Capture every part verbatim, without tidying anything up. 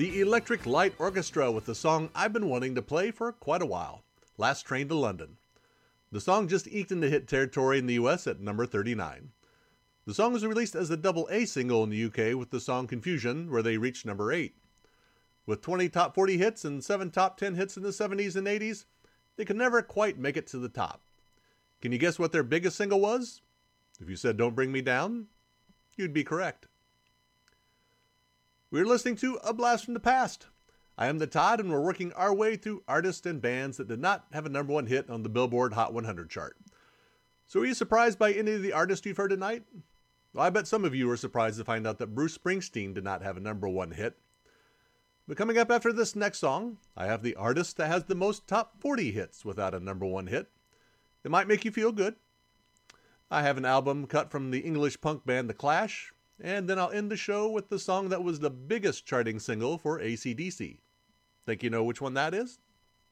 The Electric Light Orchestra with the song I've been wanting to play for quite a while, Last Train to London. The song just eked into hit territory in the U S at number thirty-nine. The song was released as a double A single in the U K with the song Confusion, where they reached number eight. With twenty top forty hits and seven top ten hits in the seventies and eighties, they could never quite make it to the top. Can you guess what their biggest single was? If you said Don't Bring Me Down, you'd be correct. We're listening to A Blast from the Past. I am the Todd, and we're working our way through artists and bands that did not have a number one hit on the Billboard Hot one hundred chart. So are you surprised by any of the artists you've heard tonight? Well, I bet some of you were surprised to find out that Bruce Springsteen did not have a number one hit. But coming up after this next song, I have the artist that has the most top forty hits without a number one hit. It might make you feel good. I have an album cut from the English punk band The Clash, and then I'll end the show with the song that was the biggest charting single for A C D C. Think you know which one that is?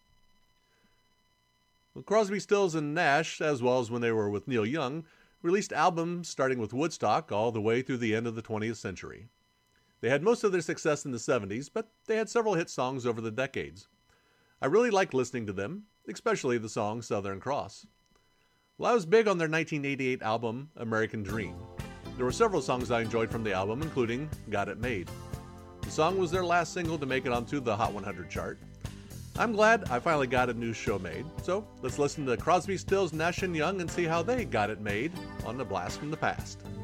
Well, Crosby, Stills, and Nash, as well as when they were with Neil Young, released albums starting with Woodstock all the way through the end of the twentieth century. They had most of their success in the seventies, but they had several hit songs over the decades. I really like listening to them, especially the song Southern Cross. Well, I was big on their nineteen eighty-eight album, American Dream. There were several songs I enjoyed from the album, including Got It Made. The song was their last single to make it onto the Hot one hundred chart. I'm glad I finally got a new show made, so let's listen to Crosby, Stills, Nash and Young and see how they got it made on A Blast from the Past.